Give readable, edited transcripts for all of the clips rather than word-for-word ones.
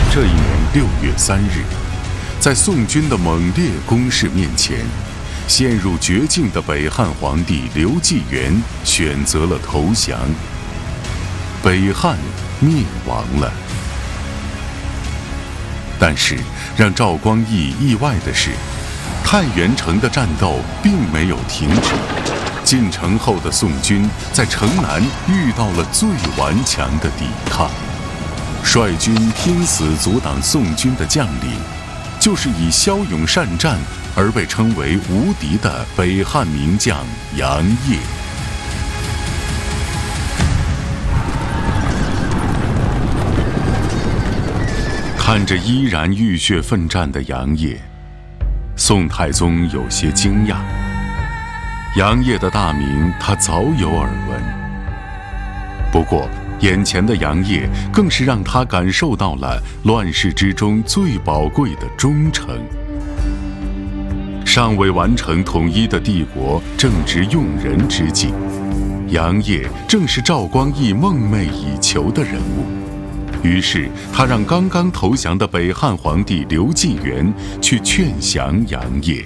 这一年6月3日，在宋军的猛烈攻势面前，陷入绝境的北汉皇帝刘继元选择了投降，北汉灭亡了。但是让赵光义意外的是，太原城的战斗并没有停止。进城后的宋军在城南遇到了最顽强的抵抗，率军拼死阻挡宋军的将领，就是以骁勇善战而被称为无敌的北汉名将杨业。看着依然浴血奋战的杨业，宋太宗有些惊讶。杨业的大名他早有耳闻，不过眼前的杨业更是让他感受到了乱世之中最宝贵的忠诚。尚未完成统一的帝国正值用人之际，杨业正是赵光义梦寐以求的人物。于是他让刚刚投降的北汉皇帝刘继元去劝降杨业。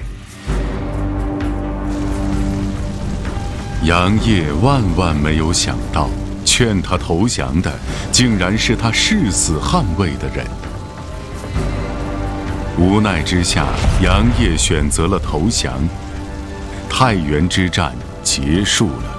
杨业万万没有想到，劝他投降的竟然是他誓死捍卫的人。无奈之下，杨业选择了投降。太原之战结束了。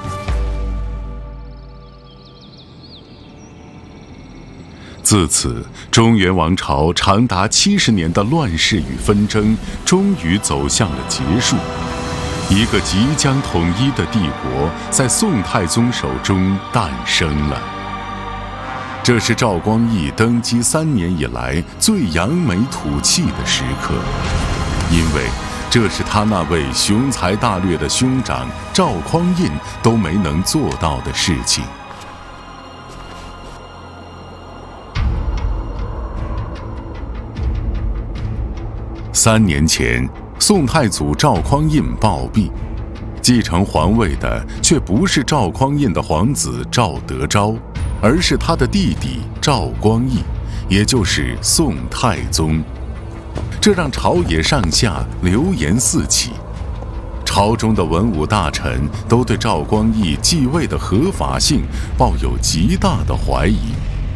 自此，中原王朝长达70年的乱世与纷争终于走向了结束。一个即将统一的帝国在宋太宗手中诞生了。这是赵光义登基3年以来最扬眉吐气的时刻，因为这是他那位雄才大略的兄长赵匡胤都没能做到的事情。3年前，宋太祖赵匡胤暴毙，继承皇位的却不是赵匡胤的皇子赵德昭，而是他的弟弟赵光义，也就是宋太宗。这让朝野上下流言四起，朝中的文武大臣都对赵光义继位的合法性抱有极大的怀疑。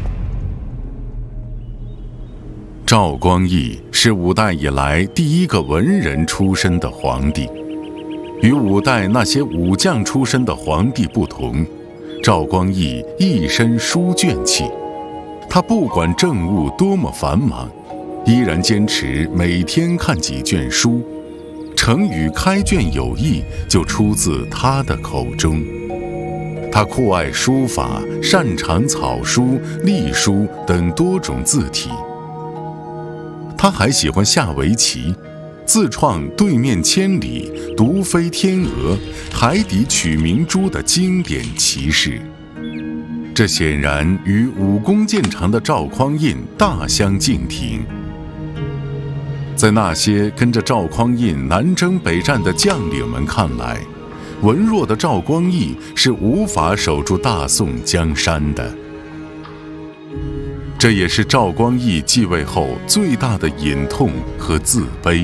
赵光义是5代以来第一个文人出身的皇帝，与5代那些武将出身的皇帝不同，赵光义一身书卷气。他不管政务多么繁忙，依然坚持每天看几卷书。成语开卷有益就出自他的口中。他酷爱书法，擅长草书、隶书等多种字体。他还喜欢下围棋，自创对面千里、独飞天鹅、海底取明珠的经典棋式。这显然与武功见长的赵匡胤大相径庭。在那些跟着赵匡胤南征北战的将领们看来，文弱的赵光义是无法守住大宋江山的。这也是赵光义继位后最大的隐痛和自卑。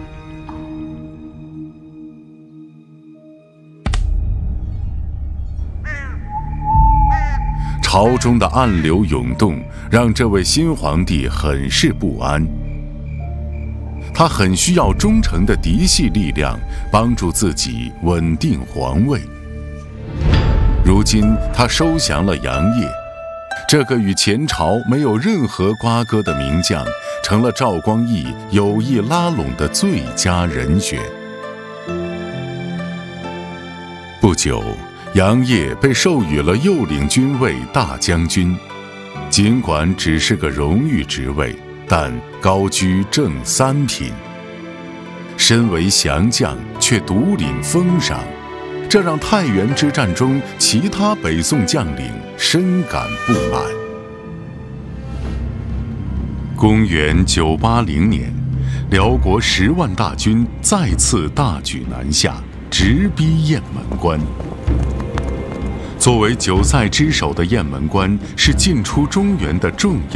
朝中的暗流涌动，让这位新皇帝很是不安。他很需要忠诚的嫡系力量，帮助自己稳定皇位。如今他收降了杨业，这个与前朝没有任何瓜葛的名将，成了赵光义有意拉拢的最佳人选。不久，杨业被授予了右领军卫大将军，尽管只是个荣誉职位，但高居正3品。身为降将，却独领封赏，这让太原之战中其他北宋将领深感不满。公元980年，辽国10万大军再次大举南下，直逼雁门关。作为9塞之首的雁门关是进出中原的重要